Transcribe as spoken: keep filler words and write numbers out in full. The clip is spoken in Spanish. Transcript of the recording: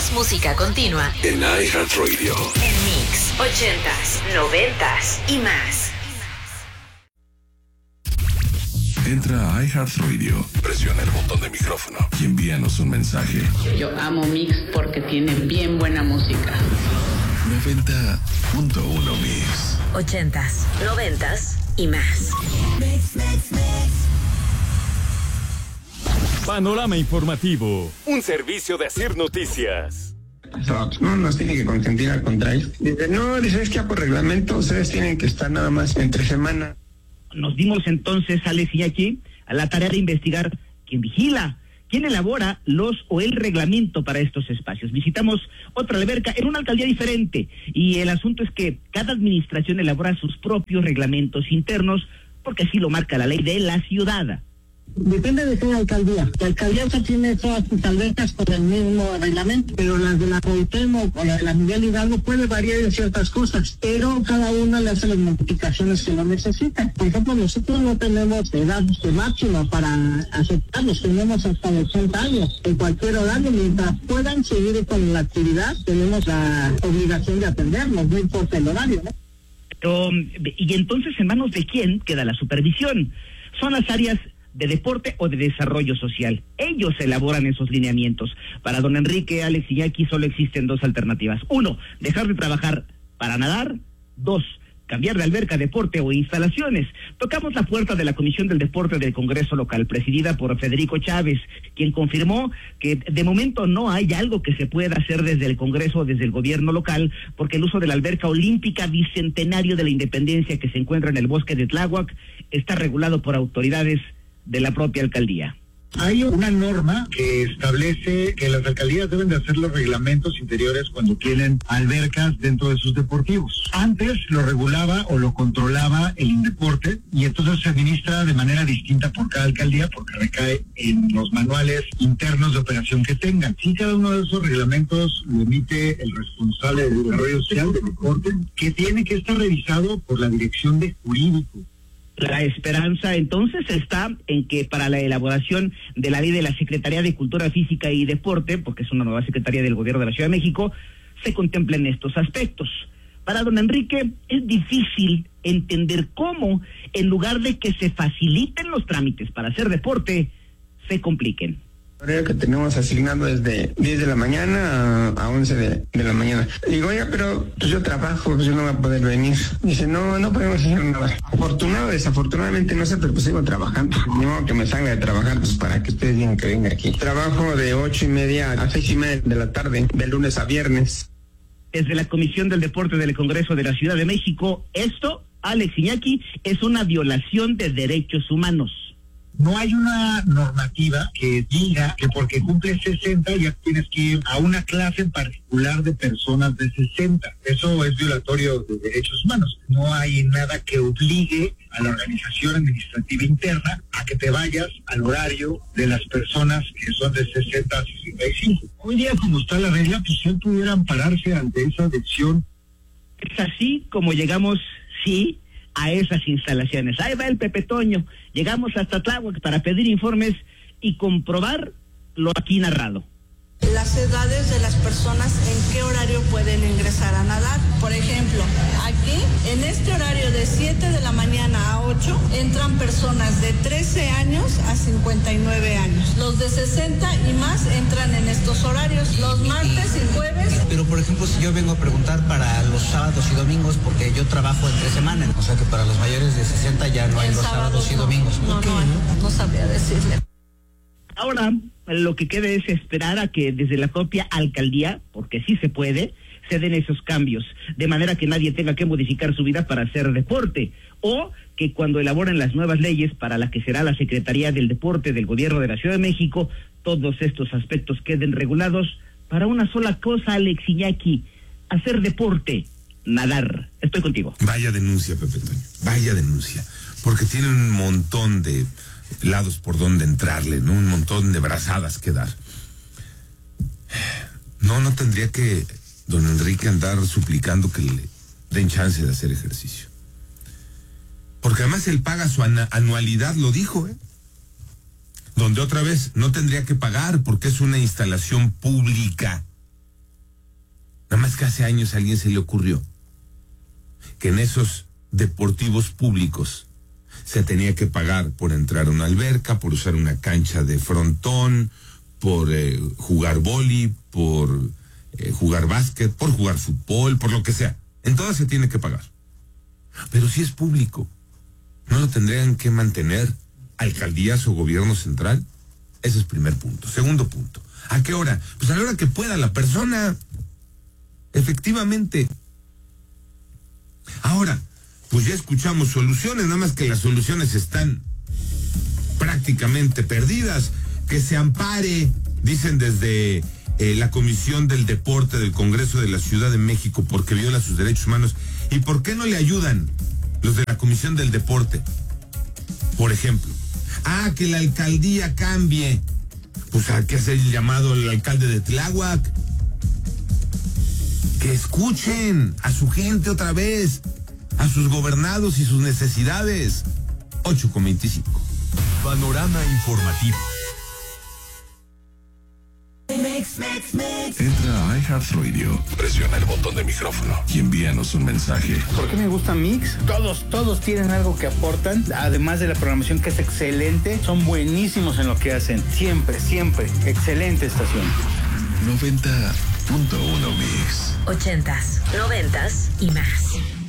Más música continua en iHeartRadio. En Mix, ochentas, noventas y más. Entra a iHeartRadio, presiona el botón de micrófono y envíanos un mensaje. Yo amo Mix porque tiene bien buena música. noventa punto uno Mix. Ochentas, noventas y más. Mix, mix, mix. Panorama informativo, un servicio de Asir Noticias. No nos tiene que consentir, al contrario. Dice, no, dice, es que ya por reglamento ustedes tienen que estar nada más entre semana. Nos dimos entonces, Alex y aquí, a la tarea de investigar quién vigila, quién elabora los o el reglamento para estos espacios. Visitamos otra alberca en una alcaldía diferente y el asunto es que cada administración elabora sus propios reglamentos internos porque así lo marca la ley de la ciudad. Depende de qué alcaldía. La alcaldía ya tiene todas sus albercas con el mismo reglamento, pero las de la Cuauhtémoc o la de la Miguel Hidalgo puede variar en ciertas cosas, pero cada una le hace las modificaciones que lo necesitan. Por ejemplo, nosotros no tenemos edad máxima para aceptarlos, tenemos hasta ochenta años, en cualquier horario, mientras puedan seguir con la actividad, tenemos la obligación de atendernos, no importa el horario, ¿no? Pero, y entonces, ¿en manos de quién queda la supervisión? Son las áreas de deporte o de desarrollo social. Ellos elaboran esos lineamientos. Para don Enrique, Alex y Jackie solo existen dos alternativas. Uno, dejar de trabajar para nadar. Dos, cambiar de alberca, deporte o instalaciones. Tocamos la puerta de la Comisión del Deporte del Congreso Local, presidida por Federico Chávez, quien confirmó que de momento no hay algo que se pueda hacer desde el Congreso o desde el gobierno local, porque el uso de la alberca olímpica bicentenario de la Independencia que se encuentra en el bosque de Tláhuac está regulado por autoridades de la propia alcaldía. Hay una norma que establece que las alcaldías deben de hacer los reglamentos interiores cuando tienen albercas dentro de sus deportivos. Antes lo regulaba o lo controlaba el Indeporte y entonces se administra de manera distinta por cada alcaldía porque recae en los manuales internos de operación que tengan. Sí, cada uno de esos reglamentos lo emite el responsable de desarrollo social del deporte, que tiene que estar revisado por la Dirección de Jurídico. La esperanza entonces está en que para la elaboración de la ley de la Secretaría de Cultura Física y Deporte, porque es una nueva secretaría del gobierno de la Ciudad de México, se contemplen estos aspectos. Para don Enrique es difícil entender cómo, en lugar de que se faciliten los trámites para hacer deporte, se compliquen. El horario que tenemos asignado es de diez de la mañana a, a once de, de la mañana. Digo, oiga, pero pues yo trabajo, pues yo no voy a poder venir. Dice, no, no podemos hacer nada. Afortunado, desafortunadamente, no sé, pero pues sigo trabajando. Ni modo que me salga de trabajar, pues para que ustedes digan que venga aquí. Trabajo de ocho y media a seis y media de la tarde, de lunes a viernes. Desde la Comisión del Deporte del Congreso de la Ciudad de México, esto, Alex Iñaki, es una violación de derechos humanos. No hay una normativa que diga que porque cumples sesenta ya tienes que ir a una clase en particular de personas de sesenta. Eso es violatorio de derechos humanos. No hay nada que obligue a la organización administrativa interna a que te vayas al horario de las personas que son de sesenta a sesenta y cinco. Hoy día, como está la regla, pues si pudieran pararse ante esa decisión. Es así como llegamos, sí, a esas instalaciones. Ahí va el Pepe Toño. Llegamos hasta Tláhuac para pedir informes y comprobar lo aquí narrado. Las edades de las personas, en qué horario pueden ingresar a nadar. Por ejemplo, aquí, en este horario de siete de la mañana a ocho, entran personas de trece años a cincuenta y nueve años. Los de sesenta y más entran en estos horarios, los martes y jueves. Pero, por ejemplo, si yo vengo a preguntar para los sábados y domingos, porque yo trabajo entre semana, o sea que para los mayores de sesenta ya no hay los sábados y domingos. No, no, no, no sabría decirle. Ahora, lo que queda es esperar a que desde la propia alcaldía, porque sí se puede, se den esos cambios, de manera que nadie tenga que modificar su vida para hacer deporte, o que cuando elaboren las nuevas leyes para la que será la Secretaría del Deporte del Gobierno de la Ciudad de México, todos estos aspectos queden regulados para una sola cosa, Alex Iñaki, hacer deporte, nadar. Estoy contigo. Vaya denuncia, Pepe Toño, vaya denuncia, porque tiene un montón de lados por donde entrarle, ¿no? Un montón de brazadas que dar. No, no tendría que don Enrique andar suplicando que le den chance de hacer ejercicio. Porque además él paga su an- anualidad, lo dijo, ¿eh? Donde otra vez no tendría que pagar porque es una instalación pública. Nada más que hace años a alguien se le ocurrió que en esos deportivos públicos se tenía que pagar por entrar a una alberca, por usar una cancha de frontón, por eh, jugar vóley, por eh, jugar básquet, por jugar fútbol, por lo que sea. En todas se tiene que pagar. Pero si es público, ¿no lo tendrían que mantener alcaldías o gobierno central? Ese es primer punto. Segundo punto, ¿a qué hora? Pues a la hora que pueda la persona. Efectivamente. Ahora, pues ya escuchamos soluciones, nada más que las soluciones están prácticamente perdidas. Que se ampare, dicen desde eh, la Comisión del Deporte del Congreso de la Ciudad de México, porque viola sus derechos humanos. ¿Y por qué no le ayudan los de la Comisión del Deporte? Por ejemplo, ah, que la alcaldía cambie. Pues hay que hacer el llamado al alcalde de Tláhuac. Que escuchen a su gente otra vez, a sus gobernados y sus necesidades. ocho con veinticinco. Panorama informativo. Entra a iHeartRadio, presiona el botón de micrófono y envíanos un mensaje. ¿Por qué me gusta Mix? Todos, todos tienen algo que aportan, además de la programación que es excelente, son buenísimos en lo que hacen, siempre, siempre, excelente estación. noventa punto uno Mix. Ochentas, noventas y más.